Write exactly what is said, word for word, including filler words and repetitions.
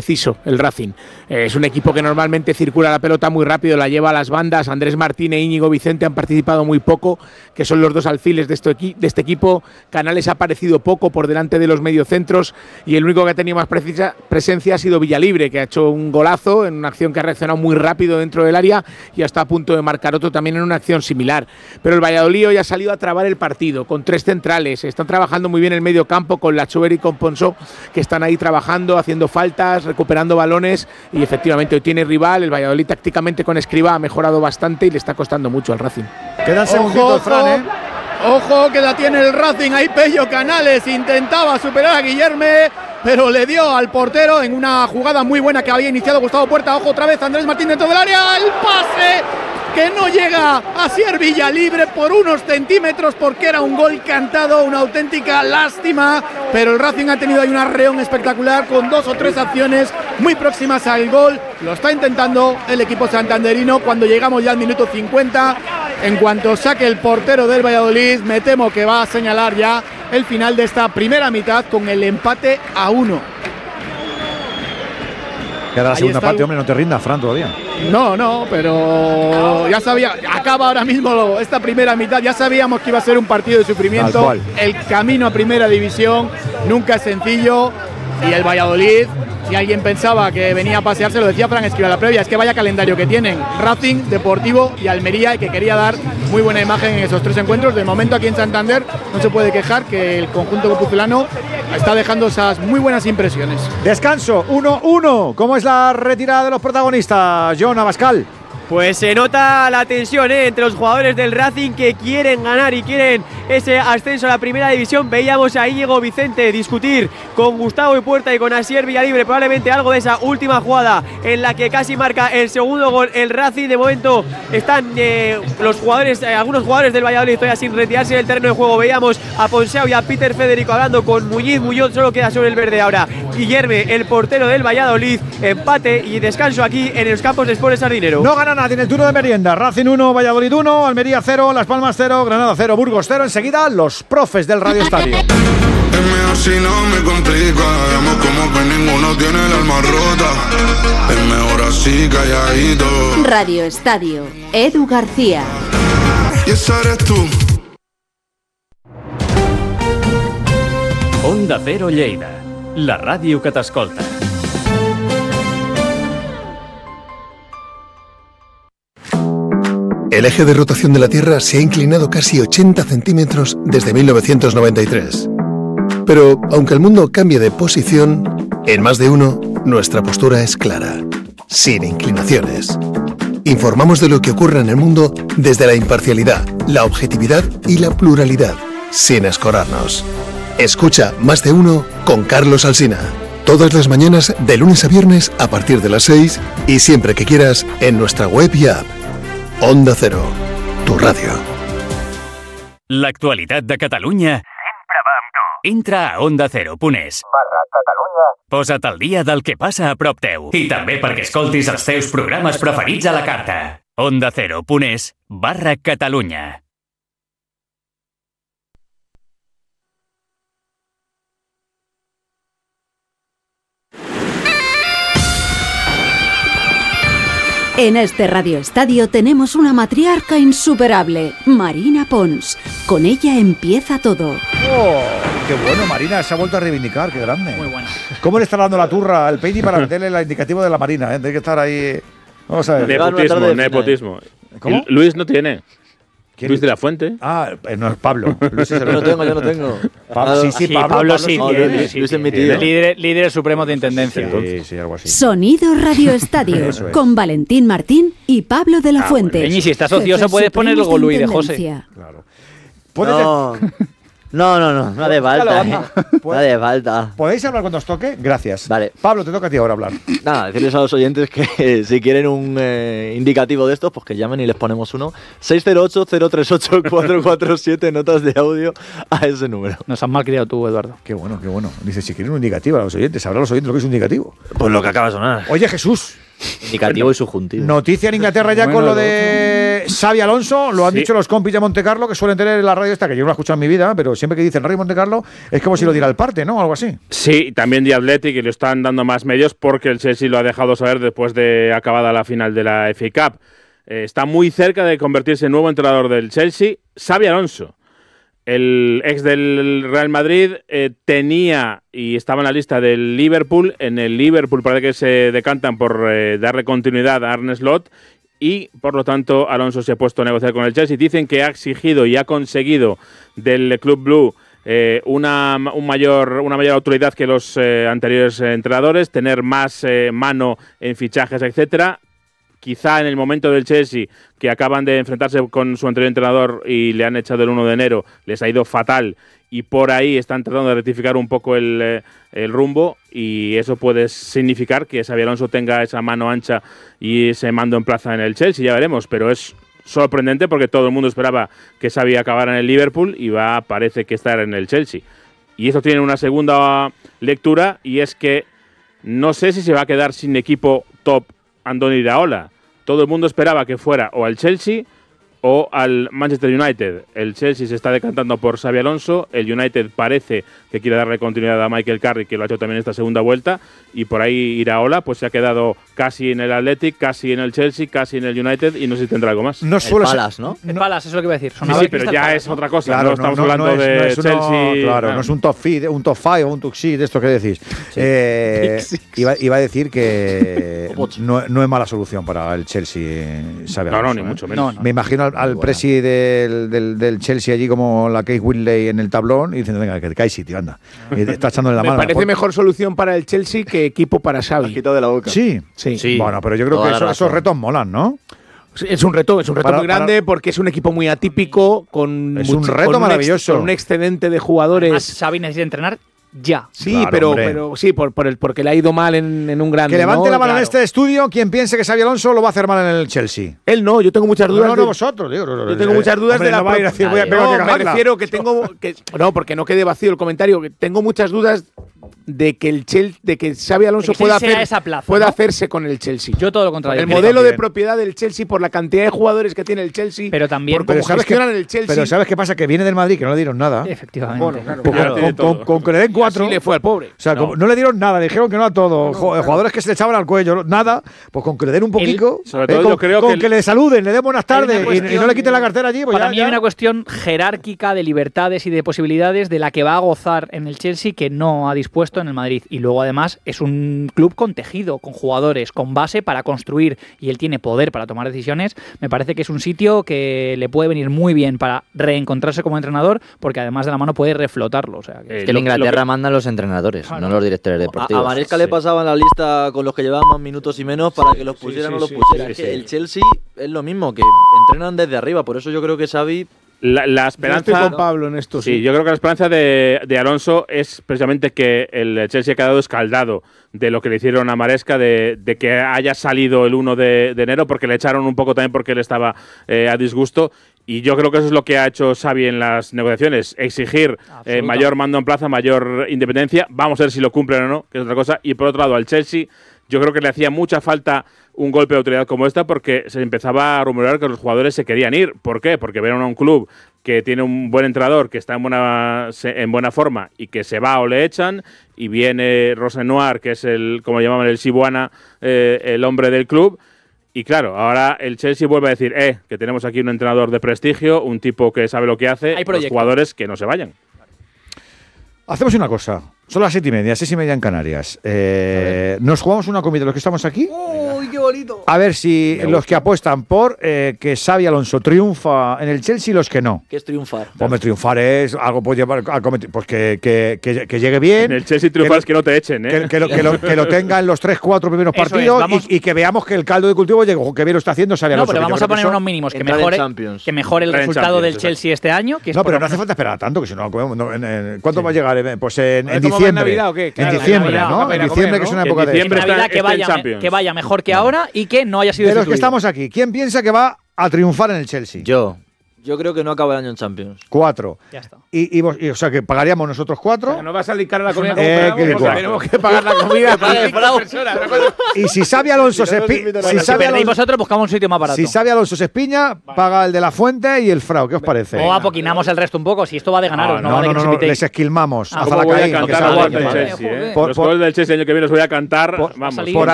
preciso el Racing. Eh, es un equipo que normalmente circula la pelota muy rápido, la lleva a las bandas. Andrés Martín e Íñigo Vicente han participado muy poco, que son los dos alfiles de este, equi- de este equipo. Canales ha aparecido poco por delante de los mediocentros y el único que ha tenido más precisa, presencia ha sido Villalibre, que ha hecho un golazo en una acción que ha reaccionado muy rápido dentro del área y está a punto de marcar otro también en una acción similar. Pero el Valladolid hoy ha salido a trabar el partido con tres centrales. Están trabajando muy bien el medio campo con Lachover y con Ponsó, que están ahí trabajando, haciendo faltas, recuperando balones, y efectivamente hoy tiene rival. El Valladolid tácticamente con Escribá ha mejorado bastante y le está costando mucho al Racing. Quedan segunditos, Fran, ¿eh? Ojo que la tiene el Racing, ahí Pello Canales intentaba superar a Guillerme, pero le dio al portero en una jugada muy buena que había iniciado Gustavo Puerta. Ojo otra vez Andrés Martín dentro del área, el pase que no llega a ser Villalibre por unos centímetros porque era un gol cantado, una auténtica lástima, pero el Racing ha tenido ahí un arreón espectacular con dos o tres acciones muy próximas al gol. Lo está intentando el equipo santanderino cuando llegamos ya al minuto cincuenta. En cuanto saque el portero del Valladolid, me temo que va a señalar ya el final de esta primera mitad con el empate a uno. Queda la segunda parte, el... hombre, no te rindas, Fran, todavía. No, no, pero ya sabía, acaba ahora mismo esta primera mitad, ya sabíamos que iba a ser un partido de sufrimiento. El camino a primera división nunca es sencillo y el Valladolid, si alguien pensaba que venía a pasearse, lo decía Fran Escribá a la previa, es que vaya calendario que tienen Racing, Deportivo y Almería, y que quería dar muy buena imagen en esos tres encuentros. De momento aquí en Santander no se puede quejar que el conjunto guipuzcoano está dejando esas muy buenas impresiones. Descanso, uno uno. ¿Cómo es la retirada de los protagonistas, John Abascal? Pues se nota la tensión ¿eh? entre los jugadores del Racing que quieren ganar y quieren ese ascenso a la primera división. Veíamos a Íñigo Vicente discutir con Gustavo Puerta y con Asier Villalibre probablemente algo de esa última jugada en la que casi marca el segundo gol el Racing. De momento están eh, los jugadores, eh, algunos jugadores del Valladolid todavía sin retirarse del terreno de juego. Veíamos a Ponseo y a Peter Federico hablando con Muñiz. Muñoz solo queda sobre el verde ahora. Guillerme, el portero del Valladolid. Empate y descanso aquí en los campos de Sport El Sardinero. No gana nadie en el turno de merienda. Racing uno, Valladolid uno, Almería cero, Las Palmas cero, Granada cero, Burgos cero. Enseguida los profes del Radio Estadio. Es mejor si no me complica. Vemos como que ninguno tiene el alma rota. Es mejor así calladito. Radio Estadio, Edu García. Y esa eres tú. Onda Cero Lleida, la ràdio que t'escolta. El eje de rotación de la Tierra se ha inclinado casi ochenta centímetros desde mil novecientos noventa y tres. Pero, aunque el mundo cambie de posición, en Más de Uno, nuestra postura es clara, sin inclinaciones. Informamos de lo que ocurre en el mundo desde la imparcialidad, la objetividad y la pluralidad, sin escorarnos. Escucha Más de Uno con Carlos Alsina. Todas las mañanas, de lunes a viernes, a partir de las seis, y siempre que quieras, en nuestra web y app. Onda Cero, tu radio. L'actualitat de Catalunya sempre va amb tu. Entra a onda cero punt es barra Catalunya. Posa't al dia del que passa a prop teu. I també perquè escoltis els teus programes preferits a la carta. onda cero punt es barra Catalunya. En este Radio Estadio tenemos una matriarca insuperable, Marina Pons. Con ella empieza todo. ¡Oh! ¡Qué bueno, Marina! Se ha vuelto a reivindicar, qué grande. Muy buena. ¿Cómo le está dando la turra al Peini para meterle el indicativo de la Marina? ¿eh? Tiene que estar ahí. Vamos a ver. Nepotismo, nepotismo. ¿Cómo? Luis no tiene. ¿Quién? Luis de la Fuente. Ah, no es Pablo. Luis es el yo no tengo, yo no tengo. Pablo, sí, sí, sí, Pablo, Pablo, Pablo sí, sí, tiene, tiene, sí, Luis es mi tiene. tío. Líder, líder supremo de intendencia. Sí, sí, algo así. Sonido Radio Estadio, Eso es. con Valentín Martín y Pablo de la Ah, Fuente. bueno. Peñi, si estás ocioso Jefes puedes poner supremos luego Luis de intendencia. José. Claro. ¿Puedes No, no, no, no, no hace falta. Anda. ¿eh? No hace falta. ¿Podéis hablar cuando os toque? Gracias. Vale. Pablo, te toca a ti ahora hablar. Nada, decirles a los oyentes que eh, si quieren un eh, indicativo de estos, pues que llamen y les ponemos uno. seis cero ocho, cero tres ocho, cuatro cuatro siete, notas de audio a ese número. Nos has mal criado tú, Eduardo. Qué bueno, qué bueno. Dice, si quieren un indicativo a los oyentes, sabrán los oyentes lo que es un indicativo. Pues lo que acaba de sonar. Oye, Jesús. Indicativo y subjuntivo. Noticia en Inglaterra ya Bueno, con lo de Xabi Alonso. Lo han Sí. dicho los compis de Montecarlo, que suelen tener en la radio esta, que yo no la he escuchado en mi vida, pero siempre que dicen Radio Montecarlo es como si lo diera el parte, ¿no? Algo así. Sí, también The Athletic, y le están dando más medios porque el Chelsea lo ha dejado saber después de acabada la final de la F A Cup. Eh, está muy cerca de convertirse en nuevo entrenador del Chelsea, Xabi Alonso. El ex del Real Madrid eh, tenía y estaba en la lista del Liverpool. En el Liverpool parece que se decantan por eh, darle continuidad a Arne Slot y, por lo tanto, Alonso se ha puesto a negociar con el Chelsea. Dicen que ha exigido y ha conseguido del Club Blue eh, una, un mayor, una mayor autoridad que los eh, anteriores eh, entrenadores, tener más eh, mano en fichajes, etcétera. Quizá en el momento del Chelsea, que acaban de enfrentarse con su anterior entrenador y le han echado el uno de enero, les ha ido fatal y por ahí están tratando de rectificar un poco el, eh, el rumbo, y eso puede significar que Xabi Alonso tenga esa mano ancha y ese mando en plaza en el Chelsea, ya veremos, pero es sorprendente porque todo el mundo esperaba que Xabi acabara en el Liverpool y va, parece que estar en el Chelsea. Y esto tiene una segunda lectura, y es que no sé si se va a quedar sin equipo top Andoni Iraola. Todo el mundo esperaba que fuera o al Chelsea o al Manchester United. El Chelsea se está decantando por Xabi Alonso, el United parece que quiere darle continuidad a Michael Carrick, que lo ha hecho también esta segunda vuelta, y por ahí Iraola pues se ha quedado casi en el Athletic, casi en el Chelsea, casi en el United, y no sé si tendrá algo más. No El suele ser- Palace, ¿no? El Palace, eso es lo que iba a decir. Sí, Sonaba sí, el pero Crystal ya Palace, es ¿no? otra cosa. Claro, no estamos no, no, hablando no es, de no es uno- Chelsea. claro, ah. no es un top five, un top five o un top six de esto que decís. Eh, iba, iba a decir que no, no es mala solución para el Chelsea. eh, Xabi No, no, Alonso, ni ¿eh? mucho menos. No, no. Me imagino al, al presi del, del, del Chelsea allí como la Kate Whitley en el tablón y diciendo, venga, que te caes sitio, anda. Y te está echándole la Me mano. parece mejor solución para el Chelsea que equipo para Xavi. Quitado de la boca. Sí. Sí. Sí. Bueno, pero yo creo Toda que la eso- razón. esos retos molan, ¿no? Es un reto, es un reto Para- muy grande porque es un equipo muy atípico, con Es un mucho- reto con ex- maravilloso. con un excedente de jugadores. Además, Xavi necesita entrenar ya. Sí, Claro, pero, hombre. pero sí, por, por el, porque le ha ido mal en, en un grande. Que levante ¿no? la mano en Claro. este estudio quien piense que Xabi Alonso lo va a hacer mal en el Chelsea. Él no, yo tengo muchas No, dudas. no, no, de- vosotros. Digo, no, no, Yo tengo eh, muchas dudas hombre, de la no va a ir a decir, voy a, Nadie. vengo No, aquí a me cagarla. refiero que tengo que no, porque no quede vacío el comentario, que tengo muchas dudas de que el Chelsea, de que Xabi Alonso De que pueda Chelsea sea hacer esa plaza, pueda ¿no? hacerse con el Chelsea. Yo todo lo contrario. el Creo modelo de también. propiedad del Chelsea por la cantidad de jugadores que tiene el Chelsea, Pero también- por cómo Pero ¿sabes, qué, gestionan el Chelsea. pero ¿sabes qué pasa? Que viene del Madrid, que no le dieron nada. Efectivamente. Bueno, claro. Pues Claro, con, tiene con- todo. con que le den cuatro. Así le fue al pobre. O sea, como no le dieron nada, le dijeron que no a todo. Jo- Jugadores que se le echaban al cuello, nada. Pues con que le den un poquito. Sobre eh, todo con yo creo con que que, el- le saluden, le den buenas Hay una tardes y- y, cuestión- no le quiten la cartera allí. Pues Para ya- mí ya. hay una cuestión jerárquica de libertades y de posibilidades de la que va a gozar en el Chelsea que no ha dispuesto en el Madrid. Y luego además es un club con tejido, con jugadores, con base para construir, y él tiene poder para tomar decisiones. Me parece que es un sitio que le puede venir muy bien para reencontrarse como entrenador, porque además de la mano puede reflotarlo. O sea, que- Eh, Es que en lo- Inglaterra lo que- mandan los entrenadores, Claro. no los directores Ah, de pues deportivos. pues A, a Maresca le Sí. pasaban la lista con los que llevaban más minutos y menos para que los pusieran sí, o los sí, pusieran. sí, Es que sí. el Chelsea es lo mismo, que entrenan desde arriba, por eso yo creo que Xavi La, la Yo esperanza. estoy con Pablo en esto. Sí, yo creo que la esperanza de, de Alonso es precisamente que el Chelsea ha quedado escaldado de lo que le hicieron a Maresca, de, de que haya salido el uno de, de enero, porque le echaron un poco también porque él estaba eh, a disgusto. Y yo creo que eso es lo que ha hecho Xavi en las negociaciones, exigir eh, Absolutamente. mayor mando en plaza, mayor independencia. Vamos a ver si lo cumplen o no, que es otra cosa. Y por otro lado, al Chelsea, yo creo que le hacía mucha falta un golpe de autoridad como esta, porque se empezaba a rumorear que los jugadores se querían ir. ¿Por qué? Porque vieron a un club que tiene un buen entrenador, que está en buena, se- en buena forma y que se va o le echan, y viene Rosenoir, que es el, como llamaban, el Sibuana, eh, el hombre del club. Y claro, ahora el Chelsea vuelve a decir, eh, que tenemos aquí un entrenador de prestigio, un tipo que sabe lo que hace, Hay los proyecto. jugadores que no se vayan. Hacemos una cosa. Son las siete y media, seis y media en Canarias. Eh, nos jugamos una comida los que estamos aquí. ¡Uy, qué bonito! A ver si los que apuestan por eh, que Xabi Alonso triunfa en el Chelsea y los que no. que es triunfar. Hombre, triunfar es algo puede llevar a cometer- pues que, que, que, que llegue bien. En el Chelsea triunfar es que no te echen, ¿eh? Que, que lo, que, lo, que lo tenga en los tres, cuatro primeros Eso es, partidos vamos- y, y que veamos que el caldo de cultivo llega. Ojo, que bien lo está haciendo Xabi No, Alonso. pero que yo vamos creo a que poner eso- unos mínimos que entrar en mejore, Champions. que mejore el Entrar en resultado del Champions, Chelsea este año. Que es No, por pero lo no hace menos- falta esperar tanto, que si no, comemos, no, en- en- ¿cuánto va a llegar? Eh, Pues en, en ¿Cómo va en diciembre. Navidad o qué? Claro, en en diciembre, Navidad, ¿no? para ir En a comer, diciembre, ¿no? que es una En época de... diciembre en Navidad está- que está en vaya, Champions. que vaya mejor que ahora y que no haya sido De los que destituido. estamos aquí, ¿quién piensa que va a triunfar en el Chelsea? Yo, Yo creo que no acaba el año en Champions. Cuatro. Ya está. Y, y, vos- y, o sea, que pagaríamos nosotros cuatro. O sea, no va a salir cara la comida como Eh, Frau, que porque igual. tenemos que pagar la comida para cinco personas. Y si Xavi Alonso se pi- si Si Xavi perdéis Alonso, vosotros, buscamos un sitio más barato. si Xavi Alonso se espiña, paga el de la Fuente y el Frau. ¿Qué os parece? O apoquinamos el resto un poco, si esto va de ganaros, no, no, va de no, que no, nos no, invitéis. les esquilmamos. Ah, a ¿Cómo voy a Zalacaín, que cantar sabe goles que del vale. Chelsea? eh? Por- Los por- goles del Chelsea el año que viene los voy a cantar, vamos, por